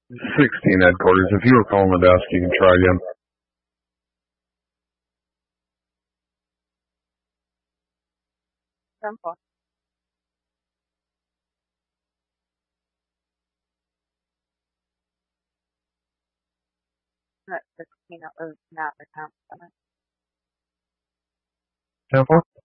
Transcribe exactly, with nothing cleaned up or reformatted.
Sixteen headquarters. If you were calling the desk, you can try again. Simple. That's sixteen. It was not the count. Temple?